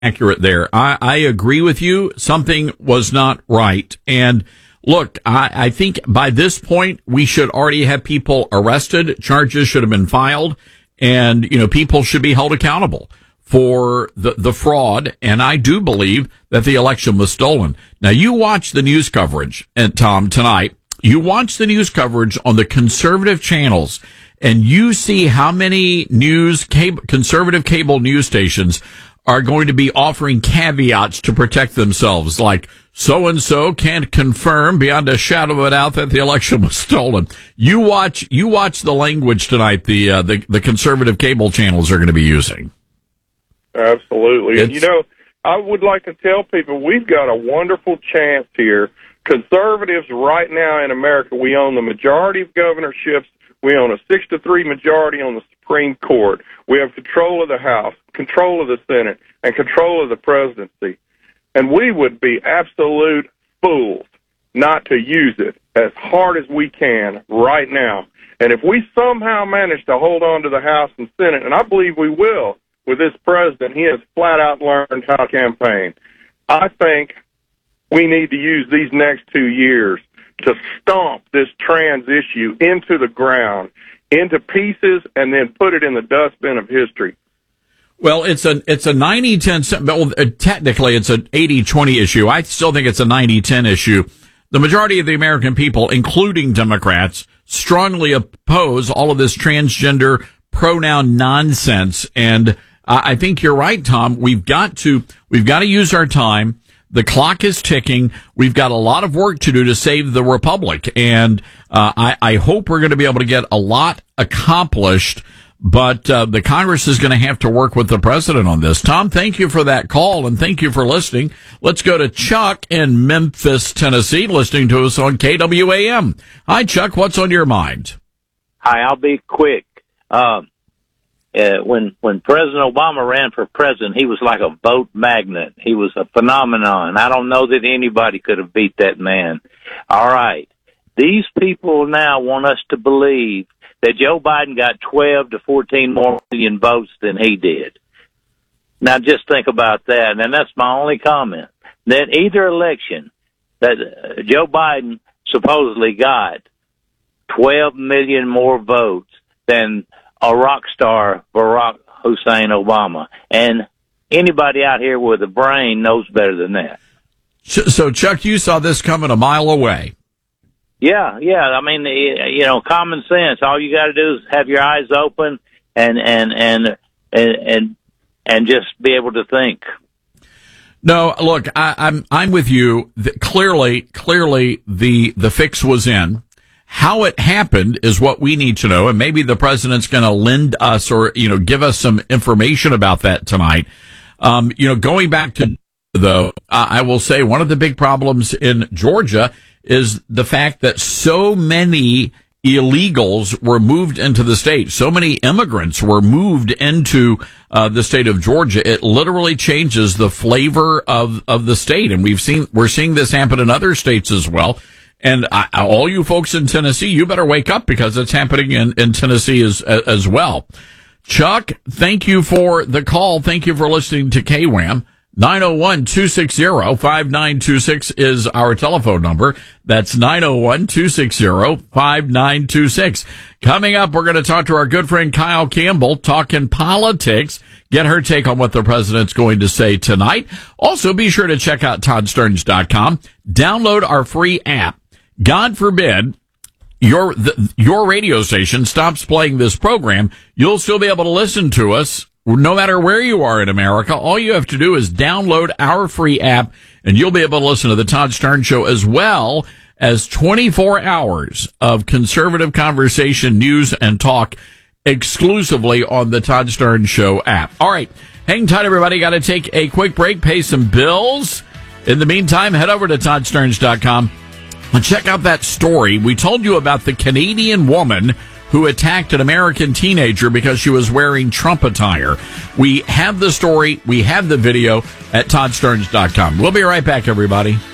accurate there. I agree with you. Something was not right. And look, I think by this point, we should already have people arrested. Charges should have been filed. And, people should be held accountable for the fraud. And I do believe that the election was stolen. Now, you watch the news coverage, and Tom, tonight, you watch the news coverage on the conservative channels, and you see how many conservative cable news stations are going to be offering caveats to protect themselves, like so-and-so can't confirm beyond a shadow of a doubt that the election was stolen. You watch the language tonight the conservative cable channels are going to be using. Absolutely. And, I would like to tell people we've got a wonderful chance here. Conservatives right now in America, we own the majority of governorships. We own a 6-3 majority on the Supreme Court. We have control of the House, control of the Senate, and control of the presidency. And we would be absolute fools not to use it as hard as we can right now. And if we somehow manage to hold on to the House and Senate, and I believe we will with this president, he has flat out learned how to campaign. I think we need to use these next 2 years to stomp this trans issue into the ground, into pieces, and then put it in the dustbin of history. Well, it's a 90-10, well, technically it's an 80-20 issue. I still think it's a 90-10 issue. The majority of the American people, including Democrats, strongly oppose all of this transgender pronoun nonsense. And I think you're right, Tom. We've got to use our time. The clock is ticking. We've got a lot of work to do to save the republic. And I hope we're going to be able to get a lot accomplished. But the Congress is going to have to work with the president on this. Tom, thank you for that call, and thank you for listening. Let's go to Chuck in Memphis, Tennessee, listening to us on KWAM. Hi, Chuck. What's on your mind? Hi, I'll be quick. When President Obama ran for president, he was like a vote magnet. He was a phenomenon. I don't know that anybody could have beat that man. All right. These people now want us to believe that Joe Biden got 12 to 14 more million votes than he did. Now just think about that, and that's my only comment. That either election that Joe Biden supposedly got 12 million more votes than a rock star, Barack Hussein Obama. And anybody out here with a brain knows better than that. So, Chuck, you saw this coming a mile away. Yeah. I mean, common sense. All you got to do is have your eyes open and just be able to think. No, look, I'm with you. Clearly, the fix was in. How it happened is what we need to know, and maybe the president's going to lend us or give us some information about that tonight. Going back to though, I will say one of the big problems in Georgia is the fact that so many illegals were moved into the state. So many immigrants were moved into the state of Georgia. It literally changes the flavor of the state. And we're seeing this happen in other states as well. And all you folks in Tennessee, you better wake up because it's happening in Tennessee as well. Chuck, thank you for the call. Thank you for listening to KWAM. 901-260-5926 is our telephone number. That's 901-260-5926. Coming up, we're going to talk to our good friend Kyle Campbell, talking politics, get her take on what the president's going to say tonight. Also, be sure to check out ToddStearns.com. Download our free app. God forbid your radio station stops playing this program, you'll still be able to listen to us no matter where you are in America. All you have to do is download our free app, and you'll be able to listen to the Todd Starnes Show as well as 24 hours of conservative conversation, news, and talk exclusively on the Todd Starnes Show app. All right, hang tight, everybody. Got to take a quick break, pay some bills. In the meantime, head over to ToddStearns.com and check out that story. We told you about the Canadian woman who attacked an American teenager because she was wearing Trump attire. We have the story, we have the video at ToddStearns.com. We'll be right back, everybody.